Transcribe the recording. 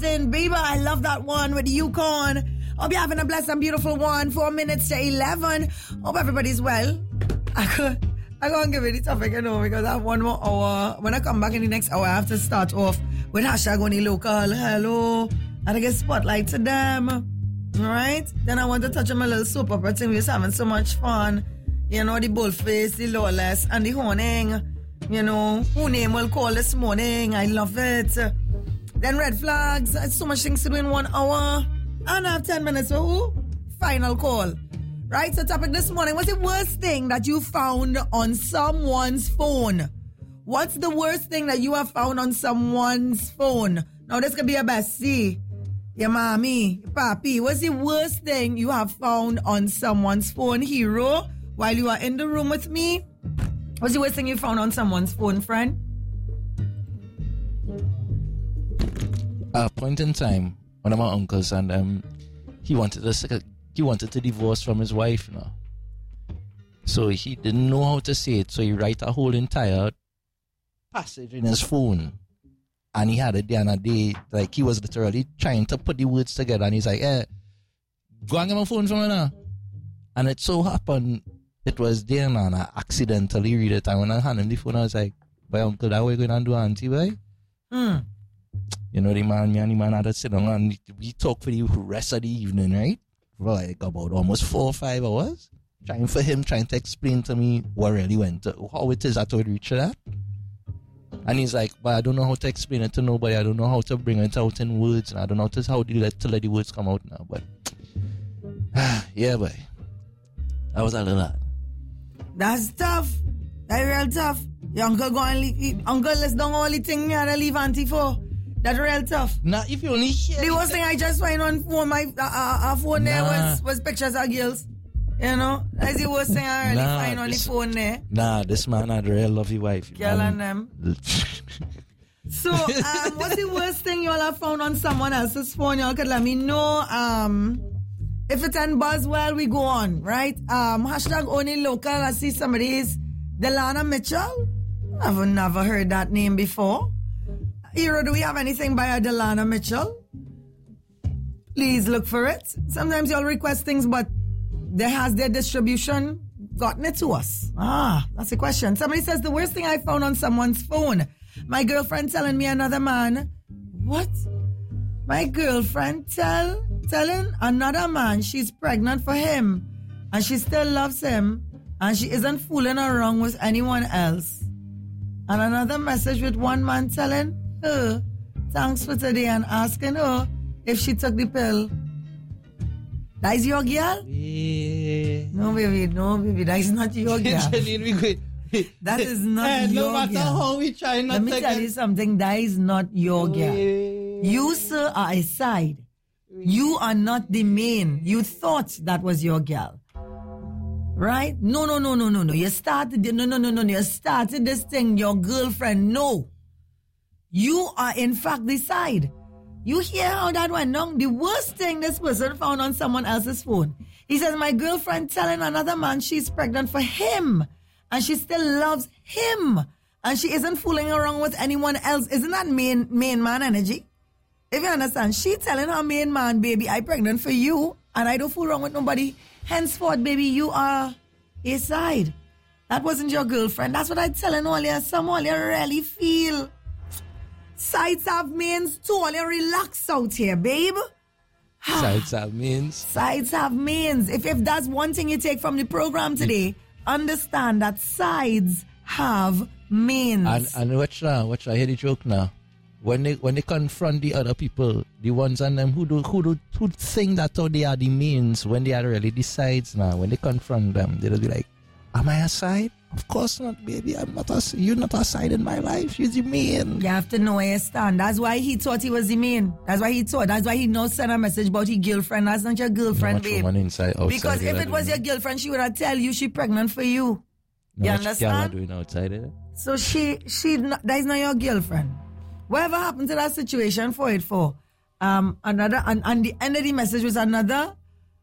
Justin Bieber. I love that one with Yukon. Hope you're having a blessed and beautiful one. 4 minutes to 11. Hope everybody's well. I can't give it the topic, because I have 1 more hour. When I come back in the next hour, I have to start off with hashtag only local. Hello. And I get spotlight to them. Alright? Then I want to touch on my little soap opera thing. We're just having so much fun. The bullface, the lawless, and the honing. Who name will call this morning. I love it. Then red flags. So much things to do in 1 hour. And I have 10 minutes for who? Final call. Right, so topic this morning. What's the worst thing that you found on someone's phone? What's the worst thing that you have found on someone's phone? Now, this could be your bestie, your mommy, your papi. What's the worst thing you have found on someone's phone, Hero? While you are in the room with me, what's the worst thing you found on someone's phone, friend? A point in time, one of my uncles, and he wanted to divorce from his wife, So he didn't know how to say it, so he write a whole entire passage in his phone. And he had it the other day, like he was literally trying to put the words together, and he's like, go and get my phone from me now. And it so happened, it was there, and I accidentally read it, and when I handed him the phone, I was like, boy, uncle, that way going to do, auntie, boy? Me and the man had to sit down, and we talked for the rest of the evening, right? For like about almost 4 or 5 hours, trying to explain to me what really went, how it is that I would reach that. And he's like, but I don't know how to explain it to nobody. I don't know how to bring it out in words, and I don't know how to let the words come out now. But yeah, boy, that was a little hard. That's tough. That's real tough. Your uncle go and leave. Uncle, let's don't only thing me and leave auntie for. That's real tough. Nah, if you only hear the worst thing I just find on phone, my phone there was pictures of girls. That's the worst thing I really find on the phone there. Nah, this man had a real lovely wife. Girl and them. So, what's the worst thing y'all have found on someone else's phone? Y'all could let me know. If it's on Buzzwell, we go on, right? Hashtag only local. I see somebody's Delana Mitchell. I've never heard that name before. Hero, do we have anything by Delana Mitchell? Please look for it. Sometimes y'all request things, but has their distribution gotten it to us? That's a question. Somebody says the worst thing I found on someone's phone. My girlfriend telling me another man. What? My girlfriend telling another man she's pregnant for him and she still loves him and she isn't fooling around with anyone else. And another message with one man telling her thanks for today and asking her if she took the pill. That is your girl? Yeah. No, baby, that is not your girl. That is not your girl. No matter how we try not to. Let me tell you something, that is not your girl. You, sir, are a side. You are not the main. You thought that was your girl. Right? No. You started You started this thing, your girlfriend. No. You are in fact the side. You hear how that went down? The worst thing this person found on someone else's phone. He says, my girlfriend telling another man she's pregnant for him and she still loves him and she isn't fooling around with anyone else. Isn't that main man energy? If you understand, she telling her main man, baby, I'm pregnant for you and I don't fool around with nobody. Henceforth, baby, you are a side. That wasn't your girlfriend. That's what I'm telling all you. Some all you really feel. Sides have mains too. All you relax out here, babe. Sides have mains. Sides have mains. If that's one thing you take from the program today, understand that sides have mains. And watch now, hear the joke now. When they confront the other people, the ones on them who think that they are the mains, when they are really the sides now, when they confront them, they'll be like, am I a side? Of course not, baby. You're not a side in my life. You're the main. You have to know where you stand. That's why he thought he was the main. That's why he now sent a message about his girlfriend. That's not your girlfriend, babe. Inside, outside, because if it was your girlfriend, she would have tell you she pregnant for you. No, you understand? Doing outside it. So that is not your girlfriend. Whatever happened to that situation for? And the end of the message was another